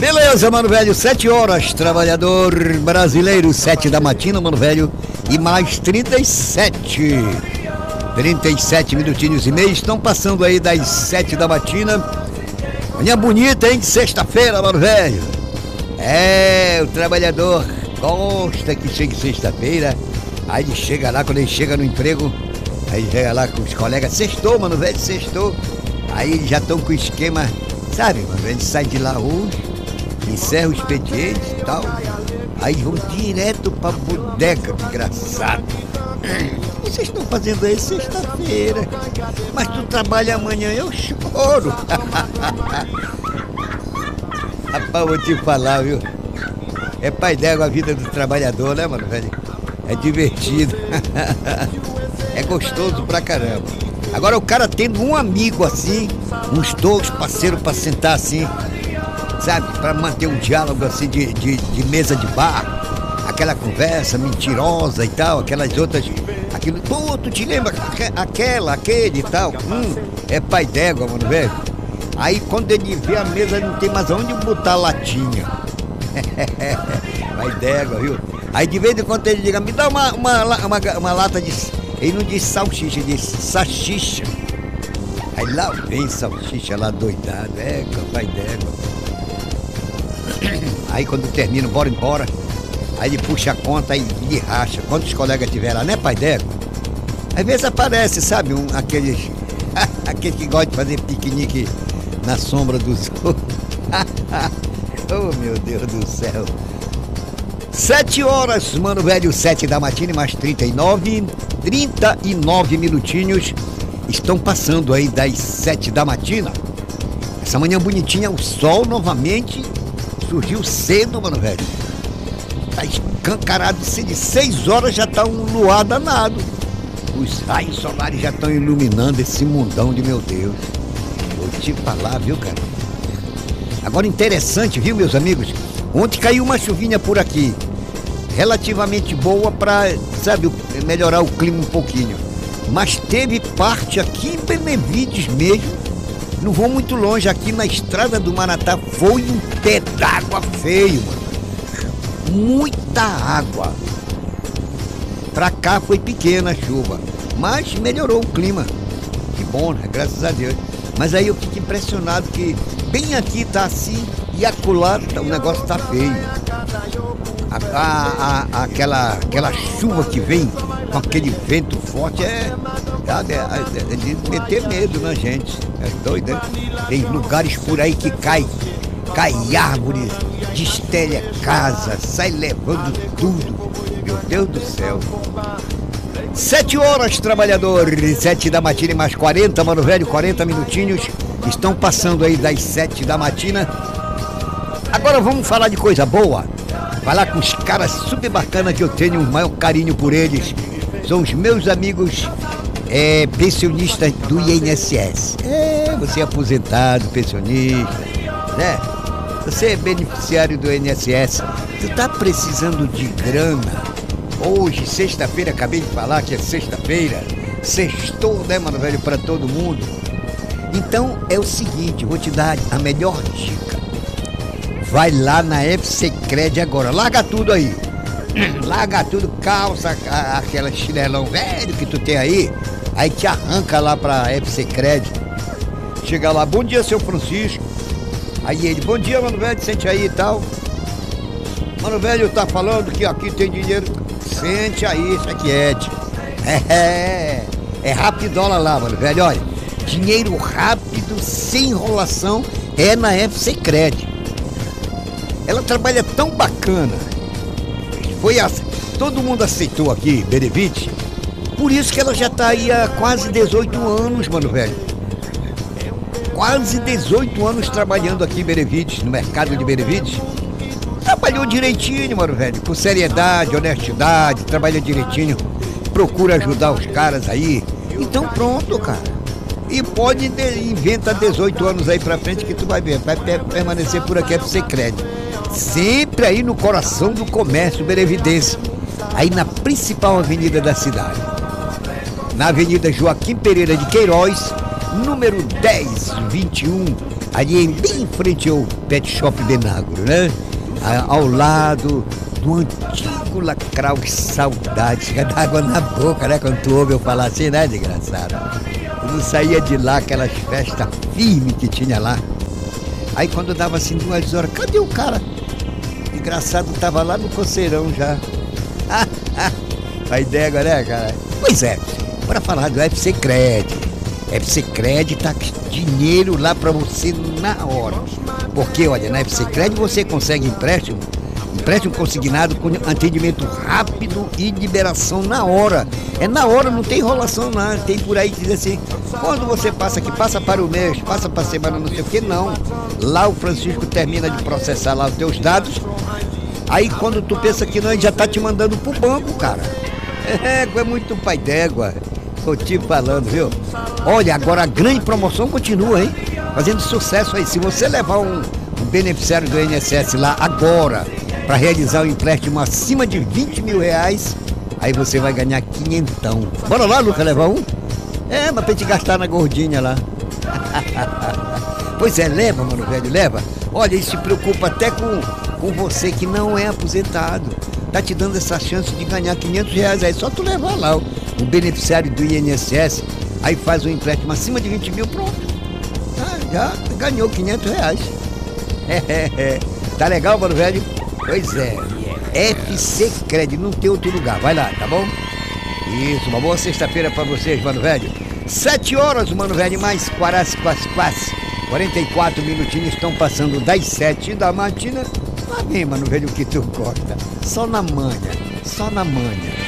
Beleza, mano velho, 7 horas, trabalhador brasileiro, 7 da matina, mano velho, e mais 37 minutinhos e meio, estão passando aí das 7 da matina. Manhã bonita, hein, de sexta-feira, mano velho. O trabalhador gosta que chegue sexta-feira, aí ele chega lá, quando ele chega no emprego, aí chega lá com os colegas, sextou, mano velho, sextou. Aí eles já estão com o esquema, sabe, mano velho, ele sai de lá hoje, encerra o expediente e tal, aí vão direto pra bodega, engraçado. Vocês estão fazendo aí sexta-feira, mas tu trabalha amanhã, eu choro. Rapaz, vou te falar, viu? É pai d'égua a vida do trabalhador, né, mano, velho? É divertido. É gostoso pra caramba. Agora o cara tendo um amigo assim, uns dois parceiros pra sentar assim, sabe, pra manter um diálogo assim de mesa de bar, aquela conversa mentirosa e tal, aquelas outras, aquilo, pô, tu te lembra aquele e tal, é pai d'égua, mano, velho. Aí quando ele vê a mesa, não tem mais onde botar a latinha. Pai d'égua, viu? Aí de vez em quando ele diga, me dá uma lata de... Ele não diz salsicha, ele diz salsicha. Aí lá vem salsicha lá doidado, pai d'égua. Aí quando termina, bora embora, aí ele puxa a conta e lhe racha. Quantos colegas tiver lá, né, pai d'égua? Às vezes aparece, sabe, aqueles que gostam de fazer piquenique na sombra dos outros. Oh, meu Deus do céu. 7 horas, mano velho, 7 da matina e mais 39 minutinhos estão passando aí das 7 da matina. Essa manhã bonitinha, o sol novamente surgiu cedo, mano velho. Tá escancarado, de 6 horas já tá um luar danado. Os raios solares já estão iluminando esse mundão de meu Deus. Vou te falar, viu, cara? Agora interessante, viu, meus amigos? Ontem caiu uma chuvinha por aqui, relativamente boa pra, sabe, melhorar o clima um pouquinho. Mas teve parte aqui em Benevides mesmo, não vou muito longe, aqui na estrada do Maratá, foi um pé d'água feio, mano. Muita água. Pra cá foi pequena a chuva, mas melhorou o clima. Que bom, né? Graças a Deus. Mas aí eu fico impressionado que bem aqui tá assim e acolá o negócio tá feio. Aquela chuva que vem com aquele vento forte é de meter medo na gente. É doido, né? Tem lugares por aí que cai árvore, destelha casa, sai levando tudo. Meu Deus do céu. 7 horas, trabalhador, 7 da matina e mais 40, mano velho, 40 minutinhos estão passando aí das 7 da matina. Agora vamos falar de coisa boa. Falar com os caras super bacanas que eu tenho o maior carinho por eles. São os meus amigos pensionistas do INSS. Você é aposentado, pensionista, né? Você é beneficiário do INSS. Tu tá precisando de grana. Hoje, sexta-feira, acabei de falar que é sexta-feira. Sextou, né, mano velho, pra todo mundo. Então é o seguinte, vou te dar a melhor dica. Vai lá na FCCred agora, larga tudo aí. Larga tudo, calça, aquela chinelão velho que tu tem aí te arranca lá pra FCCred. Chega lá, bom dia, seu Francisco. Aí ele, bom dia, mano velho, sente aí e tal. Mano velho, tá falando que aqui tem dinheiro. Sente aí, isso aqui é Rapidola lá, mano velho, olha. Dinheiro rápido, sem enrolação, é na FCCred. Ela trabalha tão bacana. Todo mundo aceitou aqui, Benevides. Por isso que ela já tá aí há quase 18 anos, mano velho. Quase 18 anos trabalhando aqui em Benevides, no mercado de Benevides. Trabalhou direitinho, mano velho, com seriedade, honestidade, trabalha direitinho, procura ajudar os caras aí. Então pronto, cara. E inventa 18 anos aí pra frente que tu vai ver, vai permanecer por aqui, FCCred. Sempre aí no coração do comércio benevidense, aí na principal avenida da cidade. Na Avenida Joaquim Pereira de Queiroz, número 1021, Ali bem em frente ao Pet Shop Benagro, né? Ao lado do antigo Lacral. Que saudade, chega d'água na boca, né? Quando tu ouve eu falar assim, né, desgraçado? Eu não saía de lá, aquelas festas firmes que tinha lá. Aí quando dava assim 2 horas, cadê o cara? Engraçado, tava lá no coceirão já. A ideia agora, né, cara? Pois é, para falar do FC Cred. FC Cred tá com dinheiro lá para você na hora. Porque, olha, na FC Cred você consegue empréstimo consignado com atendimento rápido e liberação na hora. É na hora, não tem enrolação não. Tem por aí que diz assim, quando você passa aqui, passa para o mês, passa para a semana, não sei o que, não. Lá o Francisco termina de processar lá os teus dados. Aí quando tu pensa que não, ele já tá te mandando pro banco, cara. É muito pai d'égua. Tô te falando, viu? Olha, agora a grande promoção continua, hein? Fazendo sucesso aí. Se você levar um beneficiário do INSS lá agora para realizar um empréstimo acima de 20 mil reais, aí você vai ganhar 500. Bora lá, Luca, levar um? Mas pra te gastar na gordinha lá. Pois é, leva, mano velho, leva. Olha, ele se preocupa até com você que não é aposentado. Tá te dando essa chance de ganhar 500 reais aí. Só tu levar lá o beneficiário do INSS, aí faz um empréstimo acima de 20 mil, pronto. Já ganhou 500 reais. Tá legal, mano velho? Pois é. FC Cred, não tem outro lugar. Vai lá, tá bom? Isso, uma boa sexta-feira pra vocês, mano velho. 7 horas, mano velho, mais quase 44 minutinhos estão passando das 7 da matina. Lá vem, mano velho, o que tu gosta. Só na manha, só na manha.